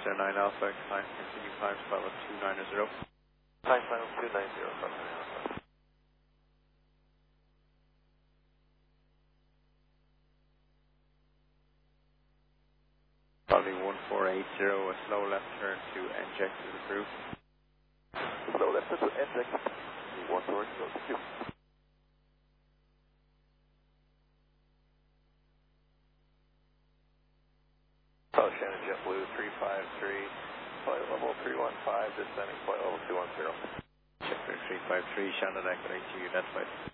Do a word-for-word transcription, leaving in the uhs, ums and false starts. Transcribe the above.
Sir nine Alpha, climb, continue climb to level two nine zero. Climb final two nine zero, Fox nine Alpha. Probably one four eight zero, a slow left turn to N J X is approved. Slow left turn to N J X, one four eight zero, two. Oh, Shannon JetBlue three five three, flight level three one five, descending flight level two one zero. Check three five three, Shannon Echo to you, that's flight.